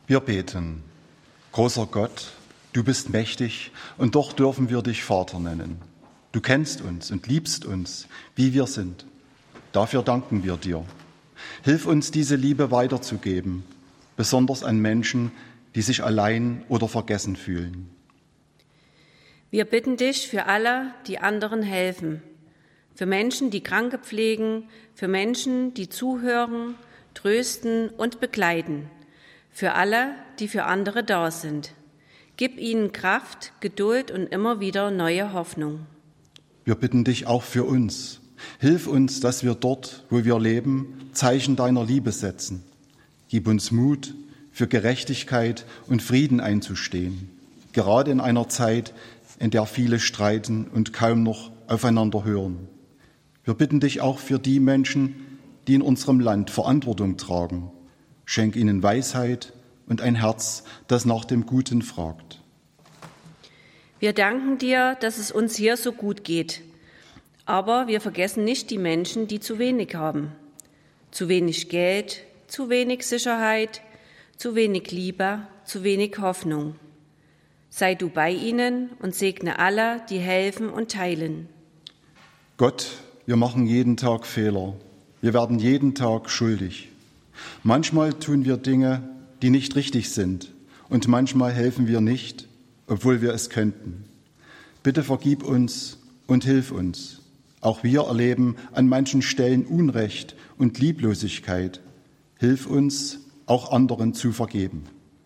Wir beten. Großer Gott, du bist mächtig und doch dürfen wir dich Vater nennen. Du kennst uns und liebst uns, wie wir sind. Dafür danken wir dir. Hilf uns, diese Liebe weiterzugeben, besonders an Menschen, die sich allein oder vergessen fühlen. Wir bitten dich für alle, die anderen helfen, für Menschen, die Kranke pflegen, für Menschen, die zuhören, trösten und begleiten, für alle, die für andere da sind. Gib ihnen Kraft, Geduld und immer wieder neue Hoffnung. Wir bitten dich auch für uns. Hilf uns, dass wir dort, wo wir leben, Zeichen deiner Liebe setzen. Gib uns Mut, für Gerechtigkeit und Frieden einzustehen, gerade in einer Zeit, in der viele streiten und kaum noch aufeinander hören. Wir bitten dich auch für die Menschen, die in unserem Land Verantwortung tragen. Schenk ihnen Weisheit und ein Herz, das nach dem Guten fragt. Wir danken dir, dass es uns hier so gut geht. Aber wir vergessen nicht die Menschen, die zu wenig haben. Zu wenig Geld, zu wenig Sicherheit, zu wenig Liebe, zu wenig Hoffnung. Sei du bei ihnen und segne alle, die helfen und teilen. Gott, wir machen jeden Tag Fehler. Wir werden jeden Tag schuldig. Manchmal tun wir Dinge, die nicht richtig sind, und manchmal helfen wir nicht, obwohl wir es könnten. Bitte vergib uns und hilf uns. Auch wir erleben an manchen Stellen Unrecht und Lieblosigkeit. Hilf uns, auch anderen zu vergeben.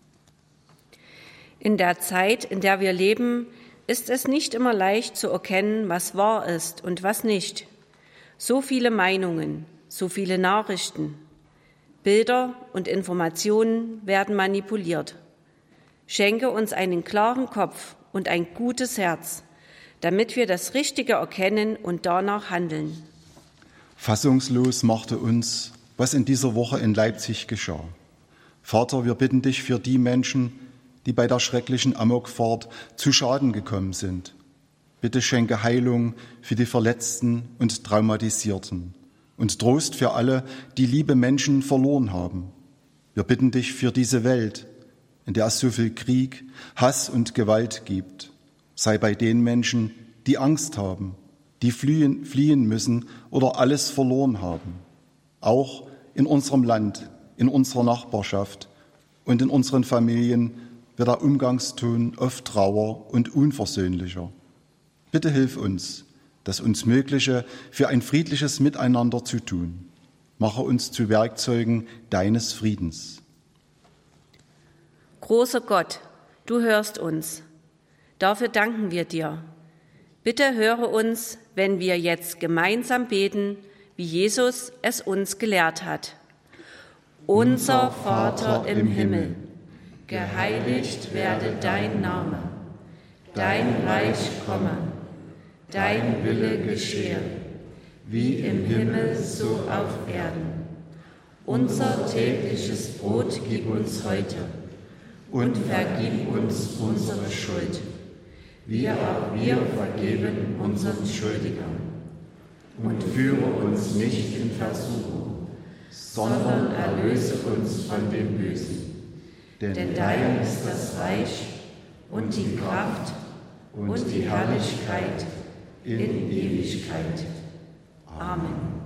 In der Zeit, in der wir leben, ist es nicht immer leicht zu erkennen, was wahr ist und was nicht. So viele Meinungen, so viele Nachrichten. Bilder und Informationen werden manipuliert. Schenke uns einen klaren Kopf und ein gutes Herz, damit wir das Richtige erkennen und danach handeln. Fassungslos machte uns, was in dieser Woche in Leipzig geschah. Vater, wir bitten dich für die Menschen, die bei der schrecklichen Amokfahrt zu Schaden gekommen sind. Bitte schenke Heilung für die Verletzten und Traumatisierten und Trost für alle, die liebe Menschen verloren haben. Wir bitten dich für diese Welt, in der es so viel Krieg, Hass und Gewalt gibt. Sei bei den Menschen, die Angst haben, die fliehen müssen oder alles verloren haben. Auch in unserem Land, in unserer Nachbarschaft und in unseren Familien wird der Umgangston oft Trauer und unversöhnlicher. Bitte hilf uns, das uns Mögliche für ein friedliches Miteinander zu tun. Mache uns zu Werkzeugen deines Friedens. Großer Gott, du hörst uns. Dafür danken wir dir. Bitte höre uns, wenn wir jetzt gemeinsam beten, wie Jesus es uns gelehrt hat. Unser Vater im Himmel, geheiligt werde dein Name. Dein Reich komme, dein Wille geschehe, wie im Himmel so auf Erden. Unser tägliches Brot gib uns heute und vergib uns unsere Schuld, wie auch wir vergeben unseren Schuldigern. Und führe uns nicht in Versuchung, sondern erlöse uns von dem Bösen. Denn dein ist das Reich und die Kraft und die Herrlichkeit in Ewigkeit. Amen.